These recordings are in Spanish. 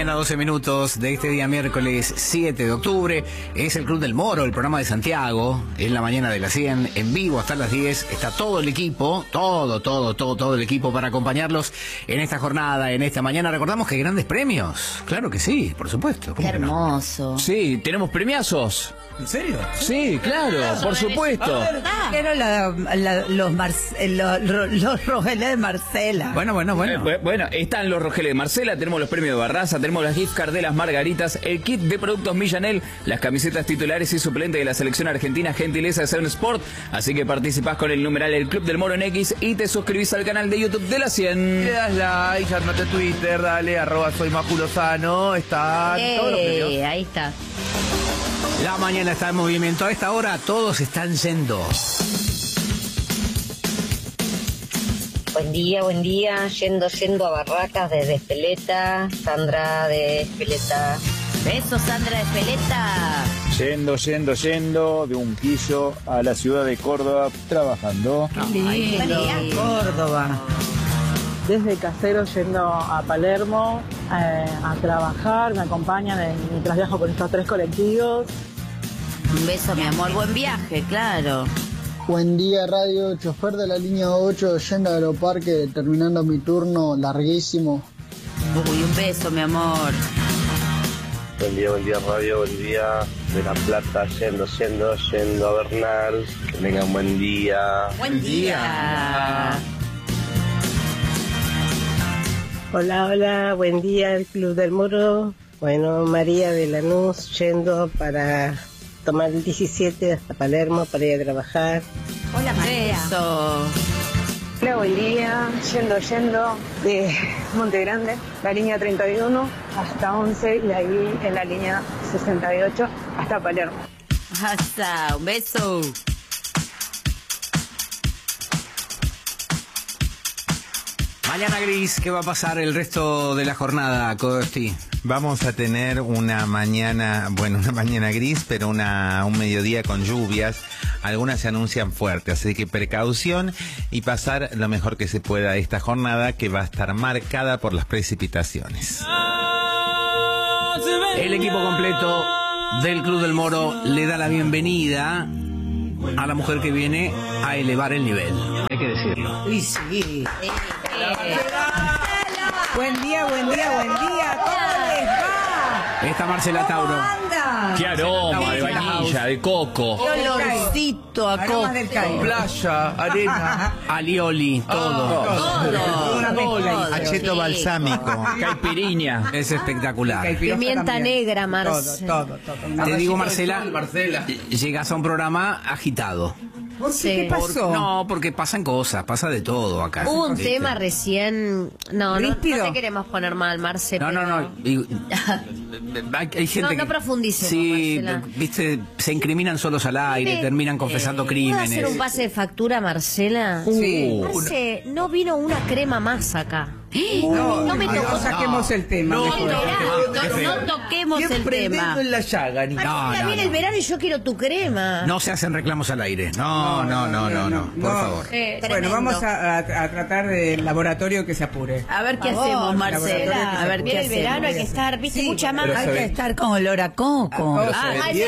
mañana, 12 minutos de este día miércoles 7 de octubre. Es el Club del Moro, el programa de Santiago. Es la mañana de las 100, en vivo hasta las 10. Está todo el equipo, todo el equipo para acompañarlos en esta jornada, en esta mañana. Recordamos que hay grandes premios. Claro que sí, por supuesto. Qué hermoso. No? Sí, tenemos premiazos. ¿En serio? Sí, claro, por supuesto. Quiero los Rogeles de Marcela. Bueno. Bueno, están los Rogeles de Marcela, tenemos los premios de Barraza, tenemos las gift cards de las Margaritas, el kit de productos Millanel, las camisetas titulares y suplentes de la selección argentina, gentileza de Seven Sport. Así que participás con el numeral El Club del Moro en X y te suscribís al canal de YouTube de la 100. Le das like, andate a Twitter, dale, @soymajulosano, está todos los premios. Ahí está. La mañana está en movimiento. A esta hora todos están yendo. Buen día, yendo a Barracas desde Espeleta, Sandra de Espeleta. Besos, Sandra de Espeleta. Yendo de Unquillo a la ciudad de Córdoba trabajando. Córdoba. Desde Casero yendo a Palermo a trabajar, me acompañan mientras viajo con estos 3 colectivos. Un beso, mi amor, buen viaje, claro. Buen día, radio, chofer de la línea 8, yendo a Aeroparque, terminando mi turno, larguísimo. Uy, un beso, mi amor. Buen día, radio, buen día. De La Plata, yendo a Bernal. Que tengan buen día. Buen día. Hola, buen día, el Club del Moro. Bueno, María de Lanús, yendo para tomar el 17 hasta Palermo para ir a trabajar. Hola, María. Beso. Hola, buen día, yendo de Monte Grande, la línea 31 hasta 11 y ahí en la línea 68 hasta Palermo. Hasta, un beso. Mañana gris, ¿qué va a pasar el resto de la jornada, Costi? Vamos a tener una mañana gris, pero un mediodía con lluvias. Algunas se anuncian fuertes, así que precaución y pasar lo mejor que se pueda esta jornada, que va a estar marcada por las precipitaciones. El equipo completo del Club del Moro le da la bienvenida a la mujer que viene a elevar el nivel. Hay que decirlo. Uy, sí. Buen día, ¿cómo les va? Esta Marcela Tauro. Qué aroma de vainilla, de coco. Qué olorcito a coco. Playa, arena. Alioli, todo. Acheto balsámico. Caipirinha. Es espectacular. Pimienta negra, Marcela. Todo. Te digo, Marcela, llegas a un programa agitado. ¿Qué pasó? No, porque pasan cosas, pasa de todo acá. Hubo un tema recién. No te queremos poner mal, Marcela. No. Hay gente no profundicemos, sí, Marcela. viste, se incriminan solos al aire, terminan confesando crímenes. ¿Puedo hacer un pase de factura, Marcela? Sí. No vino una crema más acá. No me tocó. Saquemos el tema. No toquemos el tema. En la llaga, ni Marcela, viene el verano y yo quiero tu crema. No se hacen reclamos al aire. No, por favor. Bueno, vamos a tratar del laboratorio que se apure. A ver qué hacemos, Marcela. A ver qué hacemos. El verano hay que estar, viste, mucha más. Hay que estar con olor a coco. Y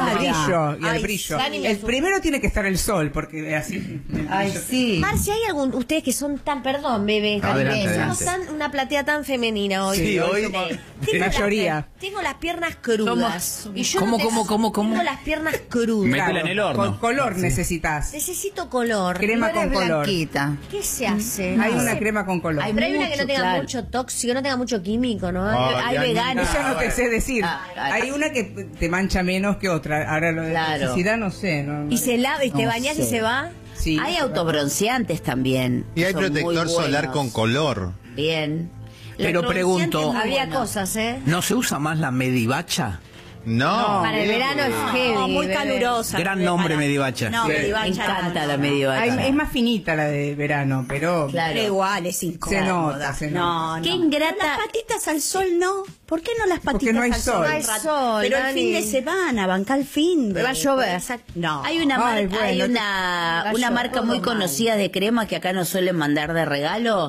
el brillo. El primero tiene que estar el sol, porque así. Ay, sí. Marcia, ¿hay ustedes que son tan, perdón, bebé, Adelante. somos una platea tan femenina hoy? Sí, hoy. Mayoría. Tengo las piernas crudas. Y yo ¿Cómo? Tengo las piernas crudas. Métela en el horno. Con color necesitas. Necesito color. Crema con color. Blanquita. ¿Qué se hace? Hay una crema con color. Pero hay una que no tenga mucho tóxico, no tenga mucho químico, ¿no? Hay veganas. Eso no te sé decir. Hay una que te mancha menos que otra. Ahora lo de necesidad no sé. Y se lava y te bañas y se va. Sí. Hay autobronceantes también. Y hay Son protector muy solar buenos. con color. Bien. Pero pregunto, Habría cosas, ¿no se usa más la medivacha? No. Para el verano es heavy. muy bebé. calurosa. Gran nombre, medivacha. No, Sí. Me medivacha. encanta la medieval. Es más finita la de verano, pero Claro. Pero igual es incómoda. se nota. No. Qué ingrata. Las patitas al sol no. ¿Por qué no las patitas Porque no hay al sol? sol. No hay sol, Pero el Dani. fin de semana, banca el fin de. Va a llover. No. Hay una Ay, marca, bueno, hay una marca muy conocida de crema que acá nos suelen mandar de regalo.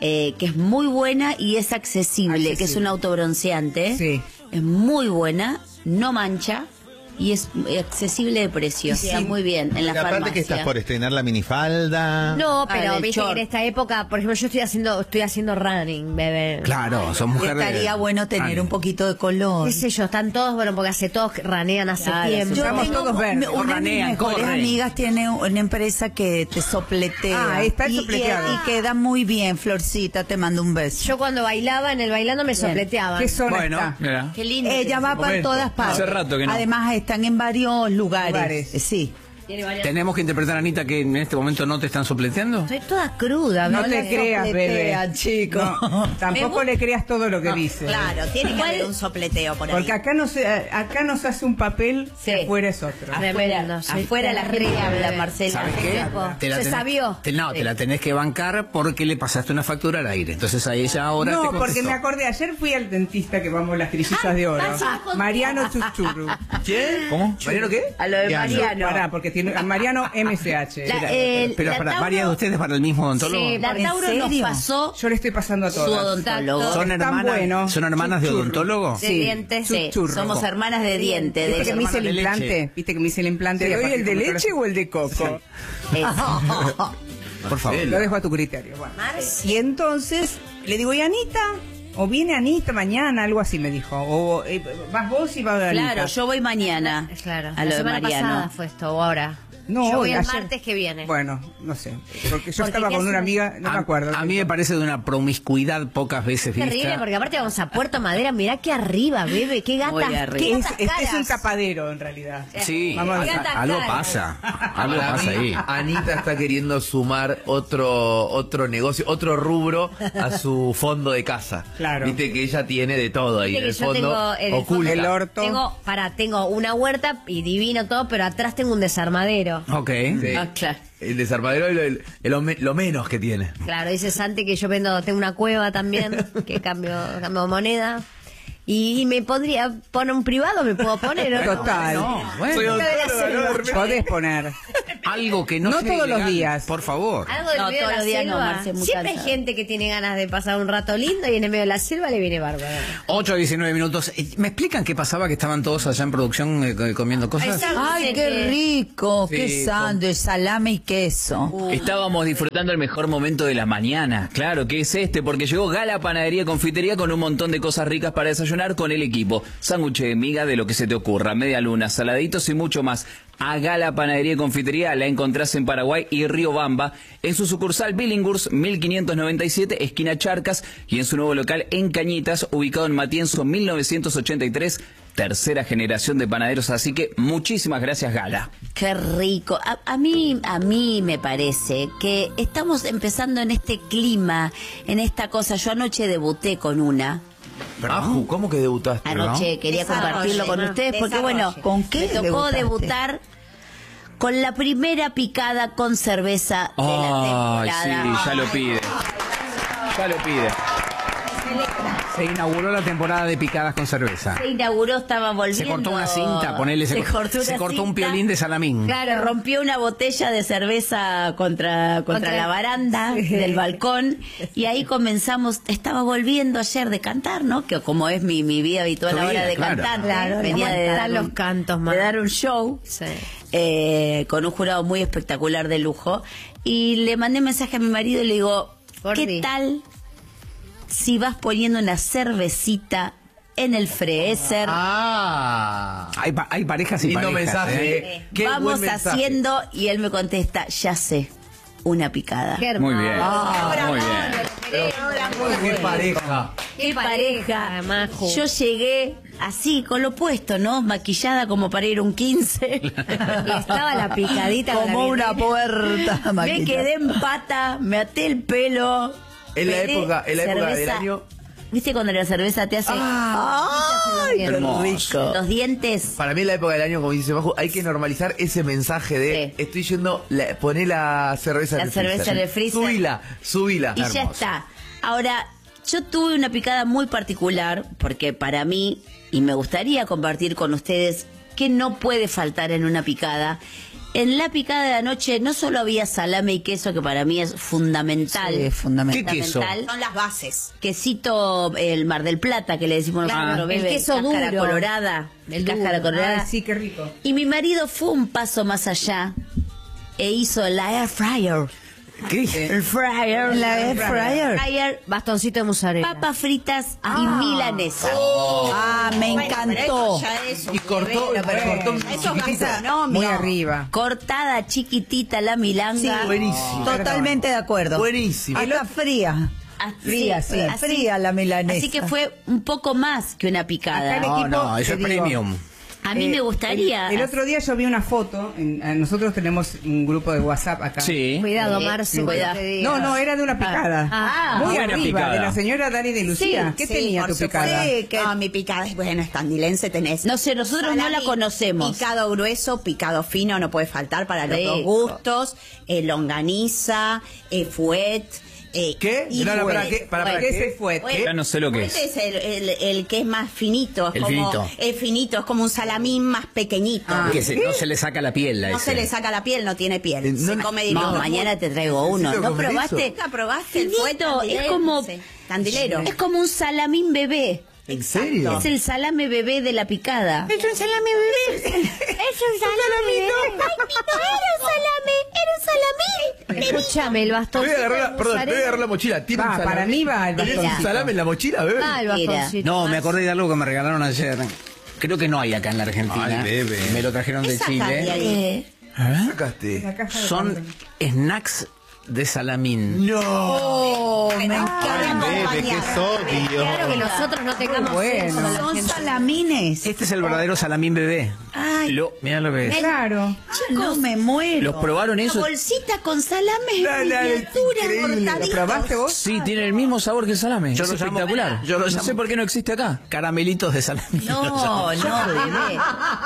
que es muy buena y es accesible, que es un autobronceante. Sí. Es muy buena, no mancha. Y es accesible de precio. Sí. Está muy bien en la Aparte farmacia. que estás por estrenar la minifalda. No, pero del viste short. que en esta época, por ejemplo, yo estoy haciendo running, bebé. Claro, son mujeres. Estaría bueno tener un poquito de color. ¿Qué sé yo? Están todos, bueno, porque todos ranean hace tiempo. Yo Estamos tengo todos verdes. una de mis Ranean, mejores corren. amigas tiene una empresa que te sopletea. Está y sopleteado. y queda muy bien, Florcita, te mando un beso. Yo cuando bailaba, en el bailando me sopleteaban. ¿Qué zona Bueno, está? Mira. Qué lindo. Ella va para Momento. todas partes. Hace rato que no. Además están en varios lugares. Sí. Tiene varias- Tenemos que interpretar, Anita, que en este momento no te están sopleteando. Estoy toda cruda. No ¿viste? te creas, bebé. sopletean, chico. No, tampoco le creas todo lo que dice. Claro, tiene que haber un sopleteo por ahí. Porque acá no se hace un papel, Sí. afuera es otro. Tremendo, sí. Afuera la gente Terrible. habla, Marcela. ¿Sabes qué? Se sabió. Te la tenés que bancar porque le pasaste una factura al aire. Entonces a ella ahora te No, contestó. porque me acordé, ayer fui al dentista que vamos las trillizas de oro. Mariano Chuchurru. ¿Quién? ¿Cómo? ¿Mariano qué? A lo de Mariano. Pará, porque tiene a Mariano MSH. Pero la para Tauro- varias de ustedes para el mismo odontólogo. Sí, La ¿En Tauro nos serio? pasó Yo le estoy pasando a su todas. odontólogo. ¿Son Tan hermanas, bueno. ¿son hermanas de Chuchurro. odontólogo? De dientes. Sí, Chuchurro. somos hermanas de diente. ¿Viste De que me hice el hermana de implante? leche. ¿Viste que me hice el implante? ¿Te doy Aparte el de como leche o el de coco? Por favor. Lo dejo a tu criterio. Bueno. Y entonces le digo, ¿y Anita? O viene Anita mañana, algo así me dijo. O vas vos y va Anita. Claro, yo voy mañana. Claro. A La lo de semana Mariano. pasada fue esto, o ahora. No, yo voy el ayer. martes que viene. Bueno, no sé. Porque yo Porque estaba ¿qué con una hacen? amiga, no me acuerdo. A mí me parece de una promiscuidad pocas veces vista. Terrible, porque aparte vamos a Puerto Madera, mirá que arriba, bebé, qué Muy gatas, arriba. qué es, gatas es caras. un tapadero en realidad. Sí, Vamos a ver. algo pasa. Algo Para pasa mí, ahí. Anita está queriendo sumar otro negocio, otro rubro a su fondo de casa. Claro. Viste que ella tiene de todo ahí Viste en que el yo fondo. tengo en el Oculta. El orto. Tengo una huerta y divino todo, pero atrás tengo un desarmadero. Ok. Sí. Ah, claro. El desarmadero es lo menos que tiene. Claro, dice Santi que yo tengo una cueva también, que cambio moneda. Y me podría poner un privado, me puedo poner. ¿o no? Total. No, bueno. Soy odontólogo, ¿no? Podés poner. Algo que no No sea todos los ilegal, días. Por favor. Algo del No, medio de todos la los días no, selva. Marce, muy Siempre hay cansada. gente que tiene ganas de pasar un rato lindo y en el medio de la selva le viene bárbaro. 8 a 19 minutos. ¿Me explican qué pasaba? Que estaban todos allá en producción comiendo cosas. Ay, qué rico, Sí, qué sándwich, salame y queso. Estábamos disfrutando el mejor momento de la mañana. Claro que es este, porque llegó Gala Panadería Confitería con un montón de cosas ricas para desayunar con el equipo. Sándwiches de miga, de lo que se te ocurra, media luna, saladitos y mucho más. A Gala Panadería Confitería la encontrás en Paraguay y Riobamba, en su sucursal Billinghurst 1597, esquina Charcas, y en su nuevo local en Cañitas, ubicado en Matienzo 1983. Tercera generación de panaderos, así que muchísimas gracias, Gala. Qué rico. A mí me parece que estamos empezando en este clima, en esta cosa. Yo anoche debuté con una. Aju, ¿cómo que debutaste? Anoche quería compartirlo con ustedes porque, bueno, ¿con qué me tocó debutaste? debutar con la primera picada con cerveza de la Ay, temporada. sí, ya lo pide. Ya lo pide. Se inauguró la temporada de picadas con cerveza. Se inauguró, estaba volviendo. Se cortó una cinta, ponele, se cortó un cinta. piolín de salamín. Claro, rompió una botella de cerveza contra la baranda del balcón y ahí comenzamos. Estaba volviendo ayer de cantar, ¿no? Que como es mi vida habitual Tu ahora vida, de claro. cantar, Claro, venía de dar los cantos, de man. dar un show. Sí. Con un jurado muy espectacular de lujo y le mandé un mensaje a mi marido y le digo, Gordi. ¿qué tal si vas poniendo una cervecita en el freezer? Hay parejas y Lindo parejas. mensaje. Qué Vamos buen mensaje. haciendo y él me contesta, ya sé, una picada. Qué Muy hermoso. bien. Muy bien. Qué pareja. ¡Qué pareja! Majo. Yo llegué así, con lo puesto, ¿no? Maquillada como para ir un 15. Y estaba la picadita con Como la una puerta. Me Maquita. quedé en pata, me até el pelo. En la pedí época del cerveza. año. ¿Viste cuando la cerveza te hace Ay, qué Hermoso. rico. los dientes? Para mí en la época del año, como dice Maju, hay que normalizar ese mensaje de Sí. estoy yendo, poné la cerveza La en el cerveza freezer. en el freezer. Subila. Y ya está. Ahora, yo tuve una picada muy particular, porque para mí, y me gustaría compartir con ustedes, que no puede faltar en una picada, En la picada de la noche no solo había salame y queso, que para mí es fundamental. Sí, es fundamental. ¿Qué queso? Son las bases. Quesito, el Mar del Plata, que le decimos nosotros, el bebé, queso cáscara duro. colorada. El cáscara duro. colorada. Ay, sí, qué rico. Y mi marido fue un paso más allá e hizo la air fryer. ¿Qué? El fryer. La air fryer. Fryer, Bastoncito de mozzarella. papas fritas y milanesa. Me encantó. Y cortó, cortó chiquitita. Muy arriba. Cortada chiquitita la milanga. Buenísimo. Totalmente de acuerdo. Buenísimo. Hasta fría. Fría, sí. así- Fría la milanesa. Así que fue un poco más que una Acá picada. el No, equipo, no, eso te es digo, premium. A mí me gustaría. El otro día yo vi una foto. Nosotros tenemos un grupo de WhatsApp acá. Sí. Cuidado, Marce. cuidado. No, era de una picada. Muy Muy buena arriba, picada. de la señora Dani de Lucía. ¿Qué tenía tu picada? Sí, mi picada es, bueno, estandilense tenés. No sé, nosotros no la Salami, conocemos. Picado grueso, picado fino, no puede faltar para los dos Rico. gustos. Longaniza, fuet. ¿Qué? Y No, no, fuet. ¿para qué? ¿Para ¿Qué qué? se fue? Fuet. Ya no sé lo que Fuet es. el que es más finito. Es El como, finito. Es finito, es como un salamín más pequeñito. Que no se le saca la piel a No ese. se le saca la piel, no tiene piel. Se come No, directo. mañana te traigo uno. Necesito ¿No comer probaste? eso. ¿Nunca probaste el fuet Finito, es tandilero? como, Sí, tandilero. es como un salamín bebé. ¿En serio? Es el salame bebé de la picada. Es un salame bebé. Es un salame bebé. Ay, no era un salame. Era un salame. Escúchame, el Te bastón. voy a agarrar la, perdón, te voy a agarrar la mochila. ¿Tiene un Va, salame? para mí va el ¿Tenés un bastoncito. salame en la mochila, bebé? Ah, el bastoncito. No, me acordé de algo que me regalaron ayer. Creo que no hay acá en la Argentina. Ay, bebé. Me lo trajeron de Esa Chile. Cagliari. Sacaste. La caja de Son pan. snacks de salamín. No. Me encanta. Bebé, qué sodio. Claro que nosotros no tengamos bueno. eso, la Son gente. salamines. Este es el verdadero salamín bebé. Ay, Mira lo que es. Claro. No me muero. ¿Los probaron una eso? bolsita con salame. No, no, es increíble. ¿Lo probaste vos? Sí, tiene el mismo sabor que el salame. Yo Es lo llamo- espectacular. yo lo No llamo- sé por qué no existe acá. Caramelitos de salamín. No, bebé.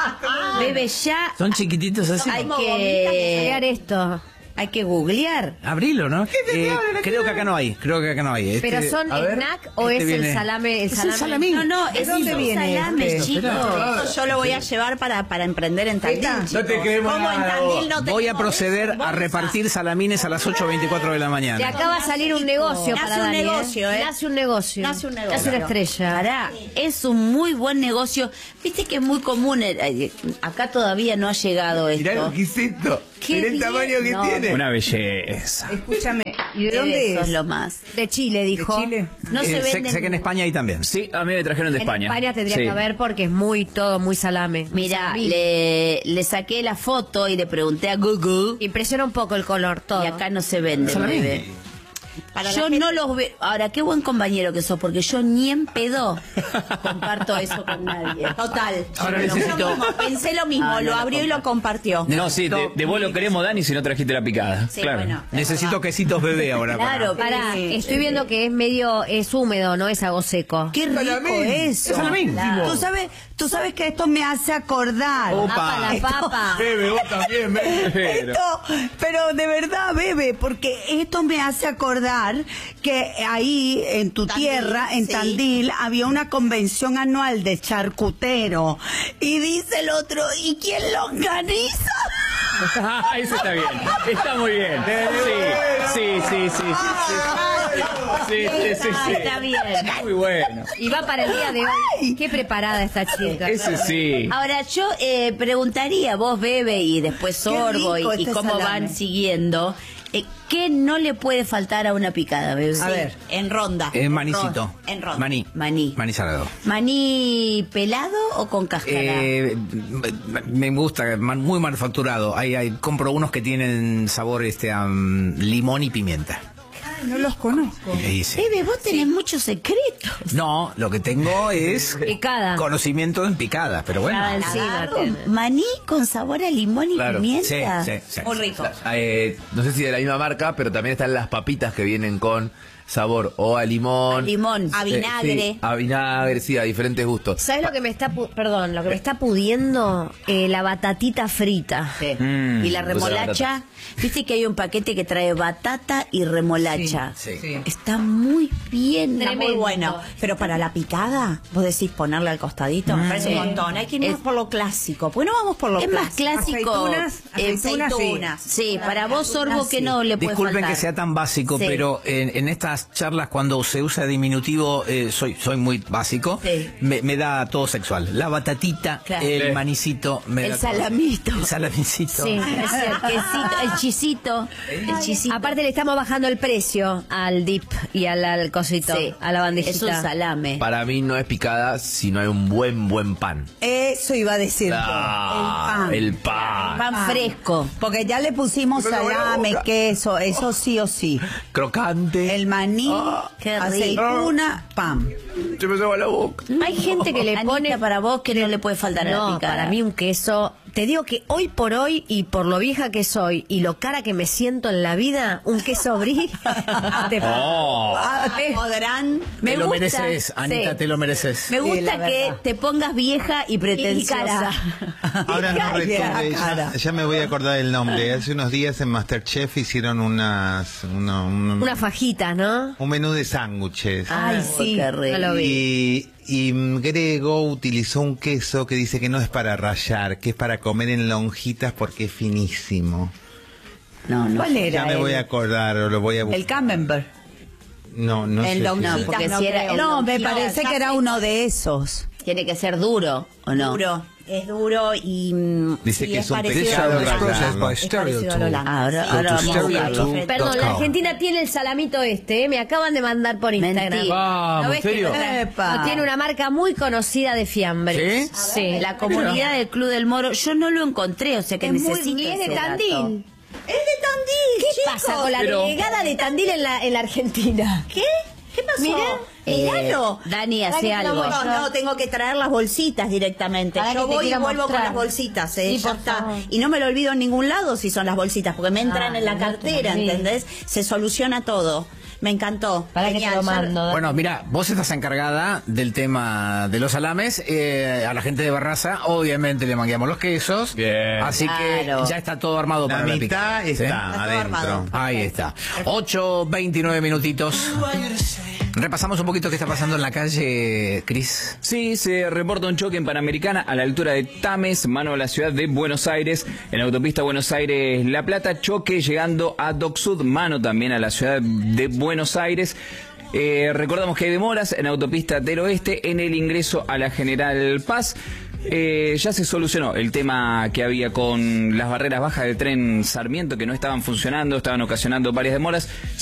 Bebé, ya Son chiquititos así. hay Crear que, esto. hay que googlear. Abrilo, ¿no? Creo que acá no hay. Creo que acá no hay. ¿Pero son a ver, snack o este es viene- el salame? El Es salame. el salamín. No, no, es dónde un viene salame, este? chicos. Yo lo voy a llevar para emprender en Tandil. No te creemos Como en nada, Tandil no Voy a tenemos proceder eso, a repartir salamines a las 8:24 de la Te mañana. acaba de salir un negocio Nace para un Dani, negocio, ¿eh? Nace un negocio. Nace un negocio. Nace una estrella. Pará, es un muy buen negocio. Viste que es muy común. Acá todavía no ha llegado Mirá esto. lo que es esto. Qué Mirá el bien. tamaño que No, tiene. Una belleza. Escúchame, ¿y de Bebé, dónde sos es? lo más. De Chile, dijo. ¿De Chile? No se sé, venden. sé que en España hay también. Sí, a mí me trajeron de En España. España tendría Sí. que haber porque es todo muy salame. Mira, Salamín. le saqué la foto y le pregunté a Google. Impresiona un poco el color, todo. Y acá no se vende, Salamín. bebé. Para Yo la gente- no los veo. Ahora, qué buen compañero que sos, porque yo ni en pedo comparto eso con nadie. Total. Ahora Yo necesito- lo mismo, pensé lo mismo, Ah, no lo lo abrió y lo compartió. No, sí, de vos lo queremos, Dani, si no trajiste la picada. Sí, claro. bueno. Necesito quesitos bebé ahora. Claro, Pará, Sí, estoy viendo que es húmedo, no es algo seco. Qué rico Salamín. eso. Es salamín. Claro. Tú sabes que esto me hace acordar. Papa, la papa. Bebe, vos también, bebe. Pero de verdad, bebé, porque esto me hace acordar que ahí en tu Tandil, tierra, en sí. Tandil, había una convención anual de charcutero. Y dice el otro, ¿y quién lo organiza? Eso está bien. Está muy bien. Sí. Sí. Está bien. Muy bueno. Y va para el día de hoy. Qué preparada esta chica. Ese sí. Ahora, yo preguntaría, vos bebe y después sorbo rico y este cómo salame. van siguiendo, ¿qué no le puede faltar a una picada, bebé? A ver. En ronda. Manicito. En ronda. Maní. Maní. Salado. ¿Maní pelado o con cáscara? Me gusta, muy manufacturado. Compro unos que tienen sabor a limón y pimienta. No los conozco. Y sí. Bebe, vos tenés muchos secretos. No, lo que tengo es Picada. conocimiento en picadas, pero bueno. Picada encima. Agarro maní con sabor a limón y Claro. pimienta. Sí. Muy rico. No sé si de la misma marca, pero también están las papitas que vienen con sabor o a limón. A limón. A vinagre. Sí, a vinagre, sí, a diferentes gustos. ¿Sabes lo que me está lo que me está pudiendo? La batatita frita. Sí. Y la remolacha, viste que hay un paquete que trae batata y remolacha. Sí. Está muy bien. Está muy bueno. Pero para la picada, vos decís ponerle al costadito, me parece un montón. Hay que irnos por lo clásico. ¿Por qué no vamos por lo Es más clásico? clásico. Aceitunas, Sí, para vos, Sorbo, que no le puede Disculpen faltar. que sea tan básico, Sí. pero en estas charlas cuando se usa diminutivo, soy muy básico, Sí. me da todo sexual. La batatita, Claro. el manicito, El salamito. El salamicito. Sí. El quesito, el chisito. El chisito. Aparte le estamos bajando el precio al dip y al cosito, Sí. a la bandejita. Es un salame. Para mí no es picada si no hay un buen pan. Eso iba a decir. El pan. Pan fresco. Porque ya le pusimos salame, queso, eso sí o sí. Crocante. El maní, qué rico. aceituna, pan. Se me lleva la boca. Hay gente que le Anita, pone para vos que no le puede faltar a la No, picada. para mí un queso. Te digo que hoy por hoy, y por lo vieja que soy, y lo cara que me siento en la vida, un queso brie. Podrán. Te lo mereces, Anita, te lo mereces. Me gusta la que verdad. te pongas vieja y pretenciosa. Ahora no Cara. recuerdo, ya me voy a acordar el nombre. Hace unos días en MasterChef hicieron un Una fajita, ¿no? menú de sándwiches. Ay, sí. qué rico. No lo vi. Y Grego utilizó un queso que dice que no es para rallar, que es para comer en lonjitas porque es finísimo. No, no. ¿Cuál era? Ya me voy a acordar, o lo voy a buscar. El camembert. No sé. En si- lonjitas, porque no si era- creo. No, me No, parece ya que era sé. uno de esos. Tiene que ser duro, ¿o no? Duro. Es duro y Dice sí, que es un parecido pecado al Holanda. rallarlo. Es parecido al Holanda. Ahora Go to vamos a buscarlo. stereotype. Perdón, la Argentina tiene el salamito me acaban de mandar por Instagram. Mentira. Vamos, ¿No ves ¿en serio? que Epa. no, tiene una marca muy conocida de fiambres? Sí. La comunidad del Club del Moro, yo no lo encontré, o sea que Es muy necesito bien, ese de dato. Tandil. Es de Tandil, ¿Qué chicos. pasa con la delegada de Tandil en la Argentina? ¿Qué? ¿Qué pasó? Mira, Míralo. Dani, hace Dani, algo. No, tengo que traer las bolsitas directamente. Para Yo que te voy y quiera vuelvo mostrar. con las bolsitas, Sí, ya por está. favor. Y no me lo olvido en ningún lado si son las bolsitas, porque me entran en la no cartera, te- sí. ¿entendés? Se soluciona todo. Me encantó. Para que te Genial, lo ya- mando. Dani. Bueno, mira, vos estás encargada del tema de los salames. A la gente de Barraza, obviamente le mangueamos los quesos. Bien. Así Claro. que ya está todo armado La para la mitad picada. ¿Sí? está adentro. Ahí está. 8:29 minutitos. Repasamos un poquito qué está pasando en la calle, Cris. Sí, se reporta un choque en Panamericana a la altura de Tames, mano a la ciudad de Buenos Aires. En la autopista Buenos Aires-La Plata, choque llegando a Dock Sud, mano también a la ciudad de Buenos Aires. Recordamos que hay demoras en la autopista del Oeste en el ingreso a la General Paz. Ya se solucionó el tema que había con las barreras bajas del tren Sarmiento que no estaban funcionando, estaban ocasionando varias demoras.